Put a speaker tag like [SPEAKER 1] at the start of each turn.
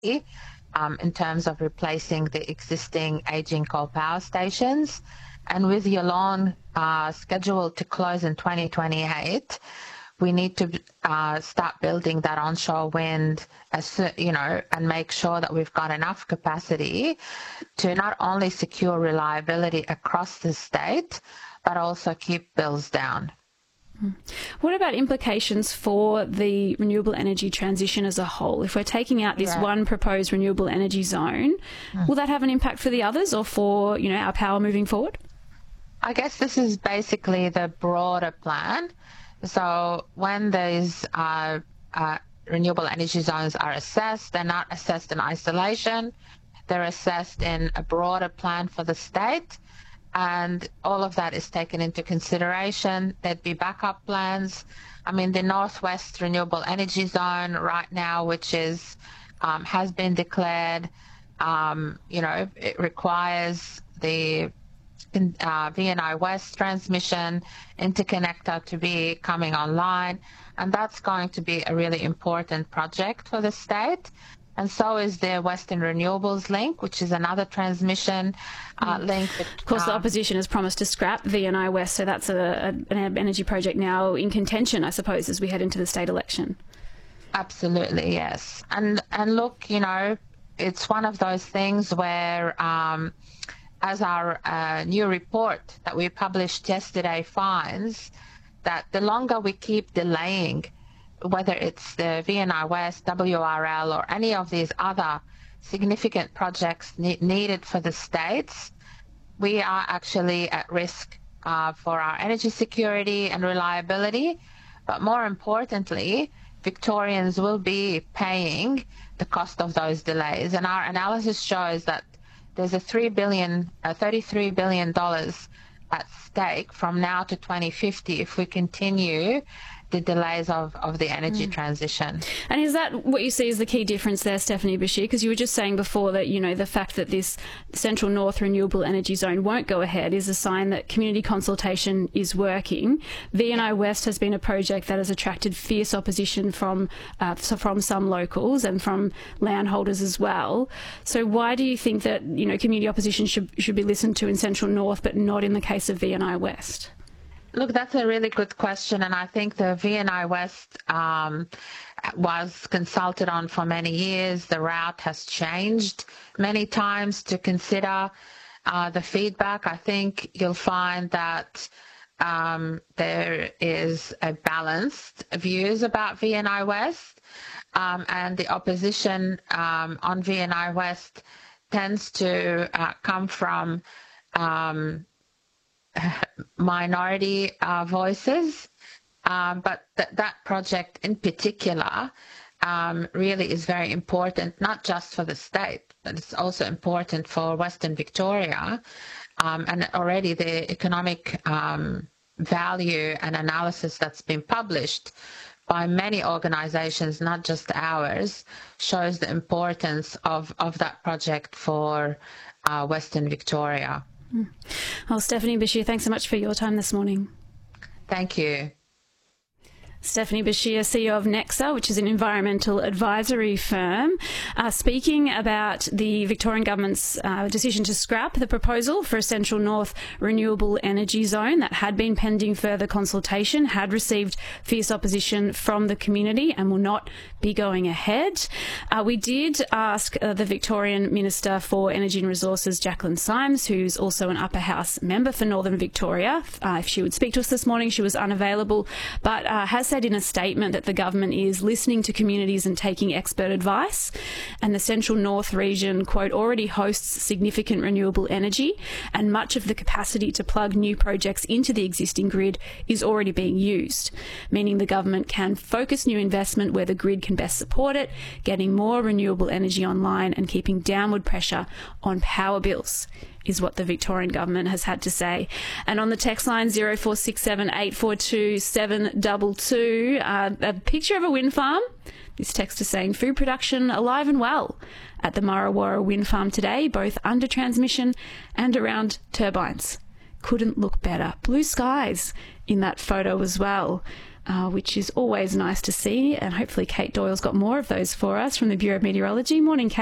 [SPEAKER 1] in terms of replacing the existing aging coal power stations. And with Yallourn scheduled to close in 2028, we need to start building that onshore wind, and make sure that we've got enough capacity to not only secure reliability across the state, but also keep bills down.
[SPEAKER 2] What about implications for the renewable energy transition as a whole? If we're taking out this one proposed renewable energy zone, will that have an impact for the others or for, our power moving forward?
[SPEAKER 1] I guess this is basically the broader plan. So when these renewable energy zones are assessed, they're not assessed in isolation. They're assessed in a broader plan for the state. And all of that is taken into consideration. There'd be backup plans. I mean, the Northwest Renewable Energy Zone right now, which is has been declared, it requires the VNI West transmission interconnector to be coming online, and that's going to be a really important project for the state. And so is the Western Renewables Link, which is another transmission link.
[SPEAKER 2] Of course, the opposition has promised to scrap VNI West, so that's an energy project now in contention, I suppose, as we head into the state election.
[SPEAKER 1] Absolutely, yes. And look, it's one of those things where, as our new report that we published yesterday finds, that the longer we keep delaying, whether it's the VNI West, WRL, or any of these other significant projects needed for the states, we are actually at risk for our energy security and reliability. But more importantly, Victorians will be paying the cost of those delays. And our analysis shows that there's $33 billion at stake from now to 2050 if we continue the delays of the energy transition.
[SPEAKER 2] And is that what you see as the key difference there, Stephanie Bashir? Because you were just saying before that, the fact that this Central North Renewable Energy Zone won't go ahead is a sign that community consultation is working. VNI West has been a project that has attracted fierce opposition from some locals and from landholders as well. So why do you think that, community opposition should be listened to in Central North but not in the case of VNI West?
[SPEAKER 1] Look, that's a really good question, and I think the VNI West was consulted on for many years. The route has changed many times to consider the feedback. I think you'll find that there is a balanced views about VNI West, and the opposition on VNI West tends to come from minority voices, but that project in particular really is very important, not just for the state, but it's also important for Western Victoria. And already the economic value and analysis that's been published by many organizations, not just ours, shows the importance of that project for Western Victoria.
[SPEAKER 2] Well, Stephanie Bashir, thanks so much for your time this morning.
[SPEAKER 1] Thank you.
[SPEAKER 2] Stephanie Bashir, CEO of Nexa, which is an environmental advisory firm, speaking about the Victorian Government's decision to scrap the proposal for a Central North Renewable Energy Zone that had been pending further consultation, had received fierce opposition from the community and will not be going ahead. We did ask the Victorian Minister for Energy and Resources, Jacqueline Symes, who's also an Upper House member for Northern Victoria, if she would speak to us this morning. She was unavailable, but has said in a statement that the government is listening to communities and taking expert advice, and the Central North region, quote, already hosts significant renewable energy and much of the capacity to plug new projects into the existing grid is already being used, meaning the government can focus new investment where the grid can best support it, getting more renewable energy online and keeping downward pressure on power bills, is what the Victorian Government has had to say. And on the text line 0467 842 722, a picture of a wind farm. This text is saying food production alive and well at the Murra Warra wind farm today, both under transmission and around turbines. Couldn't look better. Blue skies in that photo as well. which is always nice to see. And hopefully Kate Doyle's got more of those for us from the Bureau of Meteorology. Morning, Kate.